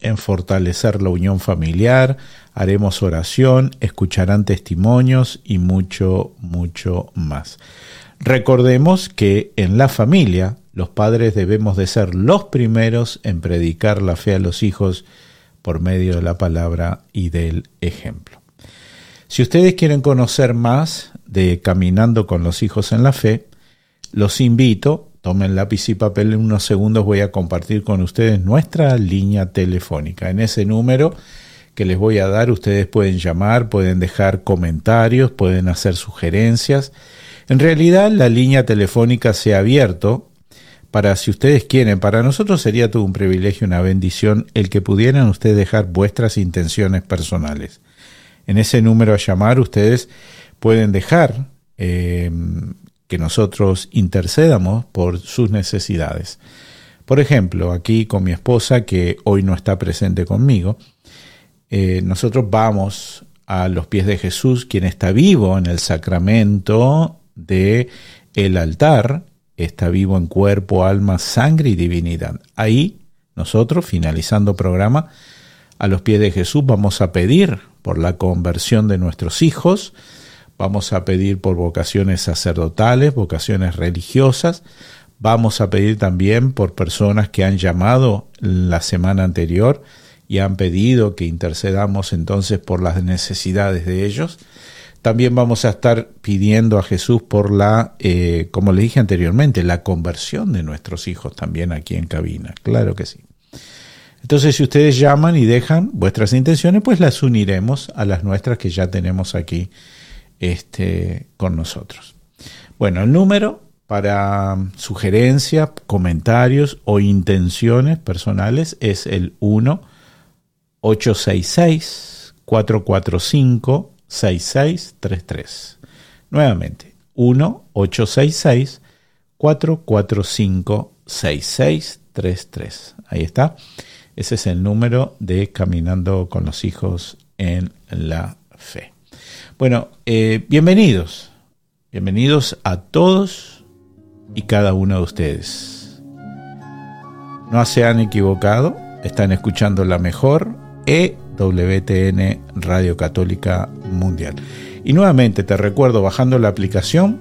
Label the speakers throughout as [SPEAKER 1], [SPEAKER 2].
[SPEAKER 1] en fortalecer la unión familiar, haremos oración, escucharán testimonios y mucho, mucho más. Recordemos que en la familia los padres debemos de ser los primeros en predicar la fe a los hijos por medio de la palabra y del ejemplo. Si ustedes quieren conocer más de Caminando con los Hijos en la Fe, los invito, tomen lápiz y papel, en unos segundos voy a compartir con ustedes nuestra línea telefónica. En ese número que les voy a dar, ustedes pueden llamar, pueden dejar comentarios, pueden hacer sugerencias. En realidad, la línea telefónica se ha abierto para, si ustedes quieren, para nosotros sería todo un privilegio, una bendición, el que pudieran ustedes dejar vuestras intenciones personales. En ese número a llamar, ustedes pueden dejar que nosotros intercedamos por sus necesidades. Por ejemplo, aquí con mi esposa, que hoy no está presente conmigo, nosotros vamos a los pies de Jesús, quien está vivo en el sacramento del altar, está vivo en cuerpo, alma, sangre y divinidad. Ahí nosotros, finalizando programa, a los pies de Jesús vamos a pedir por la conversión de nuestros hijos, vamos a pedir por vocaciones sacerdotales, vocaciones religiosas, vamos a pedir también por personas que han llamado la semana anterior y han pedido que intercedamos entonces por las necesidades de ellos. También vamos a estar pidiendo a Jesús por la, como les dije anteriormente, la conversión de nuestros hijos también aquí en cabina, claro que sí. Entonces, si ustedes llaman y dejan vuestras intenciones, pues las uniremos a las nuestras que ya tenemos aquí con nosotros. Bueno, el número para sugerencias, comentarios o intenciones personales es el 1-866-445-6633. Nuevamente, 1-866-445-6633. Ahí está. Ese es el número de Caminando con los Hijos en la Fe. Bueno, bienvenidos a todos y cada uno de ustedes. No se han equivocado, están escuchando la mejor EWTN Radio Católica Mundial. Y nuevamente te recuerdo, bajando la aplicación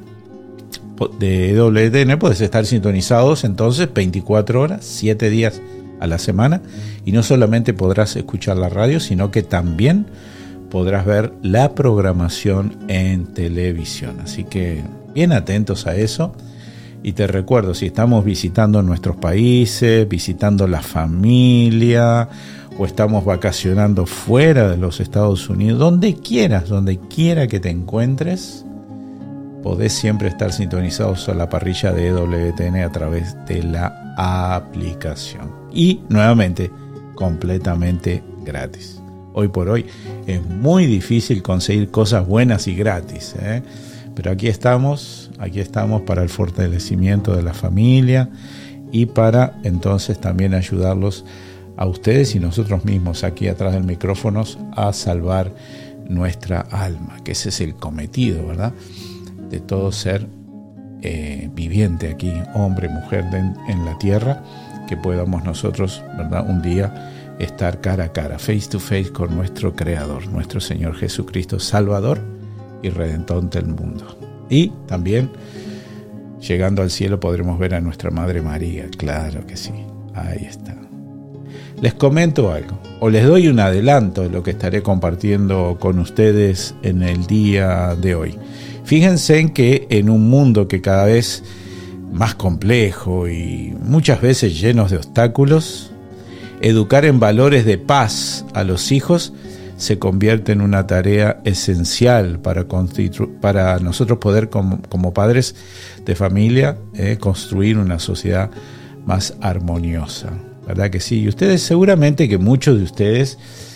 [SPEAKER 1] de EWTN, puedes estar sintonizados entonces 24 horas, 7 días a la semana, y no solamente podrás escuchar la radio, sino que también podrás ver la programación en televisión. Así que bien atentos a eso. Y te recuerdo, si estamos visitando nuestros países, visitando la familia, o estamos vacacionando fuera de los Estados Unidos, donde quiera que te encuentres, podés siempre estar sintonizados a la parrilla de EWTN a través de la aplicación. Y nuevamente, completamente gratis. Hoy por hoy es muy difícil conseguir cosas buenas y gratis, pero aquí estamos para el fortalecimiento de la familia y para entonces también ayudarlos a ustedes y nosotros mismos aquí atrás del micrófono a salvar nuestra alma, que ese es el cometido, ¿verdad?, de todo ser viviente aquí, hombre, mujer en la tierra, que podamos nosotros, ¿verdad?, un día estar cara a cara, face to face con nuestro Creador, nuestro Señor Jesucristo, Salvador y Redentor del mundo. Y también, llegando al cielo, podremos ver a nuestra Madre María, claro que sí, ahí está. Les comento algo, o les doy un adelanto de lo que estaré compartiendo con ustedes en el día de hoy. Fíjense en que en un mundo que cada vez más complejo y muchas veces llenos de obstáculos, educar en valores de paz a los hijos se convierte en una tarea esencial para nosotros poder, como padres de familia, construir una sociedad más armoniosa. ¿Verdad que sí? Y ustedes, seguramente que muchos de ustedes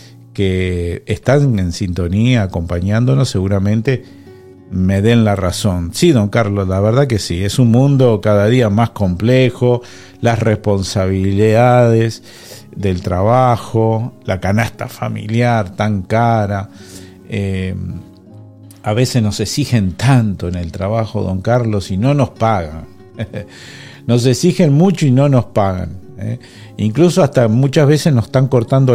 [SPEAKER 1] que están en sintonía, acompañándonos, seguramente me den la razón. Sí, don Carlos, la verdad que sí, es un mundo cada día más complejo, las responsabilidades del trabajo, la canasta familiar tan cara, a veces nos exigen tanto en el trabajo, don Carlos, y no nos pagan. Nos exigen mucho y no nos pagan. Incluso hasta muchas veces nos están cortando